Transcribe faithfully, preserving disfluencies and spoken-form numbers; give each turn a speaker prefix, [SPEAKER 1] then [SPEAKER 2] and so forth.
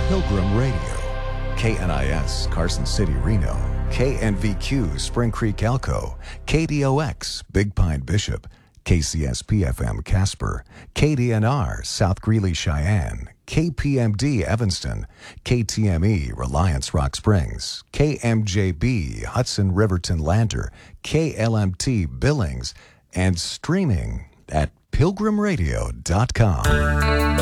[SPEAKER 1] Pilgrim Radio. K N I S, Carson City, Reno. K N V Q, Spring Creek, Elko. K D O X, Big Pine, Bishop. K C S P F M, Casper. K D N R, South Greeley, Cheyenne. K P M D, Evanston. K T M E, Reliance, Rock Springs. K M J B, Hudson, Riverton, Lander. K L M T, Billings. And streaming at pilgrim radio dot com.